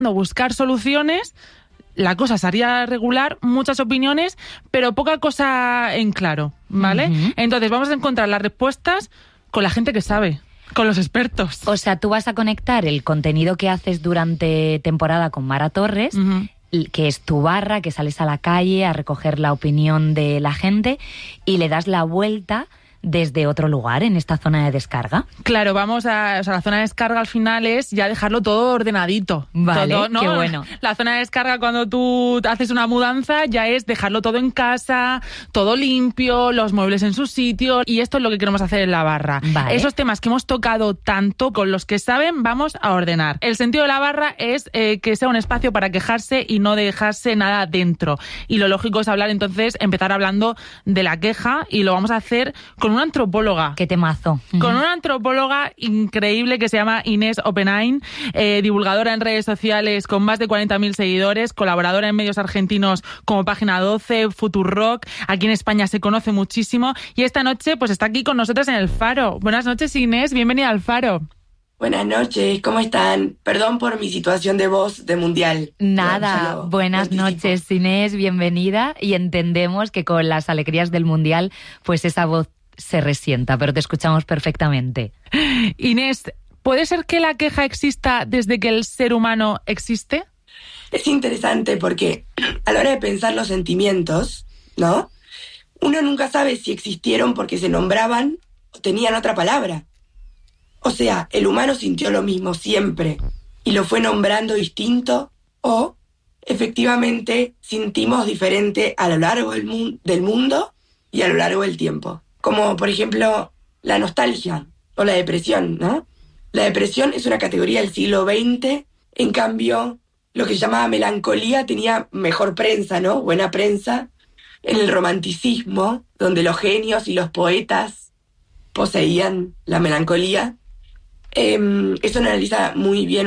buscar soluciones, la cosa sería regular, muchas opiniones, pero poca cosa en claro, ¿vale? Uh-huh. Entonces vamos a encontrar las respuestas con la gente que sabe, con los expertos. O sea, tú vas a conectar el contenido que haces durante temporada con Mara Torres, uh-huh, que es tu barra, que sales a la calle a recoger la opinión de la gente y le das la vuelta desde otro lugar, en esta zona de descarga. Claro, o sea, la zona de descarga al final es ya dejarlo todo ordenadito. Vale, todo, ¿no? Qué bueno. La zona de descarga cuando tú haces una mudanza ya es dejarlo todo en casa, todo limpio, los muebles en su sitio, y esto es lo que queremos hacer en la barra. Vale. Esos temas que hemos tocado tanto, con los que saben, vamos a ordenar. El sentido de la barra es que sea un espacio para quejarse y no dejarse nada dentro. Y lo lógico es empezar hablando de la queja, y lo vamos a hacer con una antropóloga. ¡Qué temazo! Con una antropóloga increíble que se llama Inés Oppenheim, divulgadora en redes sociales con más de 40.000 seguidores, colaboradora en medios argentinos como Página 12, Futurock. Aquí en España se conoce muchísimo, y esta noche pues está aquí con nosotras en El Faro. Buenas noches, Inés, bienvenida al Faro. Buenas noches, ¿cómo están? Perdón por mi situación de voz de mundial. Nada, buenas noches, Inés, bienvenida, y entendemos que con las alegrías del mundial pues esa voz se resienta, pero te escuchamos perfectamente. Inés, ¿puede ser que la queja exista desde que el ser humano existe? Es interesante porque a la hora de pensar los sentimientos, ¿no? Uno nunca sabe si existieron porque se nombraban o tenían otra palabra. O sea, el humano sintió lo mismo siempre y lo fue nombrando distinto, o efectivamente sentimos diferente a lo largo del mundo y a lo largo del tiempo. Como, por ejemplo, la nostalgia o la depresión, ¿no? La depresión es una categoría del siglo XX, en cambio, lo que se llamaba melancolía tenía mejor prensa, ¿no? Buena prensa, en el romanticismo, donde los genios y los poetas poseían la melancolía. Eso analiza muy bien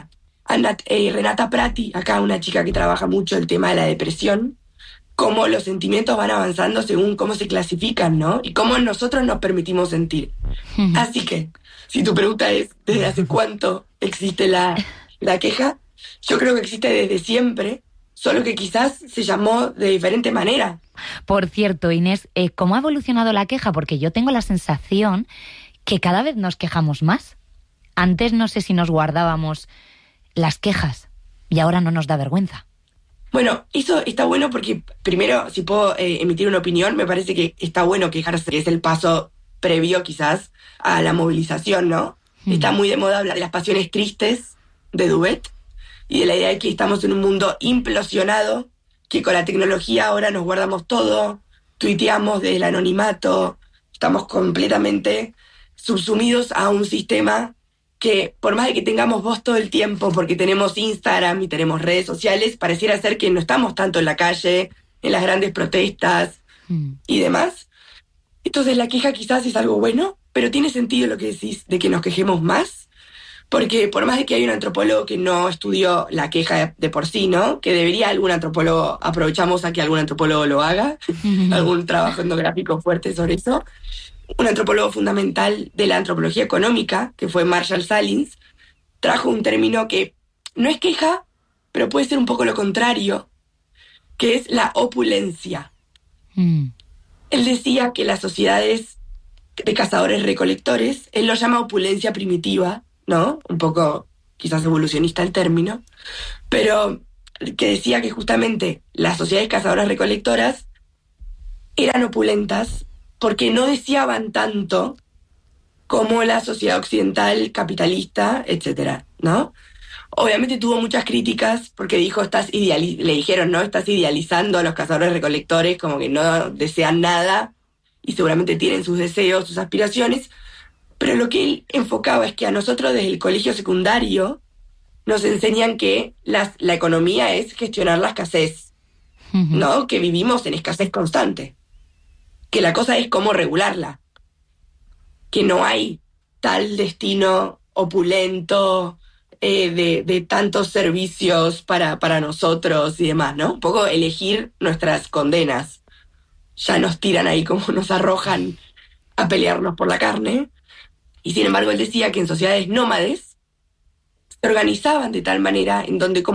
Renata Prati, acá una chica que trabaja mucho el tema de la depresión, cómo los sentimientos van avanzando según cómo se clasifican, ¿no? Y cómo nosotros nos permitimos sentir. Así que, si tu pregunta es ¿desde hace cuánto existe la queja? Yo creo que existe desde siempre, solo que quizás se llamó de diferente manera. Por cierto, Inés, ¿cómo ha evolucionado la queja? Porque yo tengo la sensación que cada vez nos quejamos más. Antes no sé si nos guardábamos las quejas y ahora no nos da vergüenza. Bueno, eso está bueno porque, primero, si puedo emitir una opinión, me parece que está bueno quejarse, que es el paso previo quizás a la movilización, ¿no? Está muy de moda hablar de las pasiones tristes de Duvet y de la idea de que estamos en un mundo implosionado, que con la tecnología ahora nos guardamos todo, tuiteamos desde el anonimato, estamos completamente subsumidos a un sistema que, por más de que tengamos voz todo el tiempo, porque tenemos Instagram y tenemos redes sociales, pareciera ser que no estamos tanto en la calle, en las grandes protestas y demás. Entonces la queja quizás es algo bueno, pero tiene sentido lo que decís de que nos quejemos más, porque por más de que hay un antropólogo que no estudió la queja de por sí, ¿no? Que debería algún antropólogo, aprovechamos a que algún antropólogo lo haga, algún trabajo etnográfico fuerte sobre eso. Un antropólogo fundamental de la antropología económica, que fue Marshall Salins, trajo un término que no es queja, pero puede ser un poco lo contrario, que es la opulencia. Él decía que las sociedades de cazadores-recolectores, él lo llama opulencia primitiva, ¿no? Un poco quizás evolucionista el término, pero que decía que justamente las sociedades cazadoras-recolectoras eran opulentas porque no deseaban tanto como la sociedad occidental capitalista, etcétera, ¿no? Obviamente tuvo muchas críticas porque dijo, le dijeron, ¿no? Estás idealizando a los cazadores-recolectores, como que no desean nada y seguramente tienen sus deseos, sus aspiraciones, pero lo que él enfocaba es que a nosotros desde el colegio secundario nos enseñan que la economía es gestionar la escasez, ¿no? Que vivimos en escasez constante. Que la cosa es cómo regularla, que no hay tal destino opulento de tantos servicios para nosotros y demás, ¿no? Un poco elegir nuestras condenas. Ya nos tiran ahí como nos arrojan a pelearnos por la carne. Y sin embargo él decía que en sociedades nómades organizaban de tal manera en donde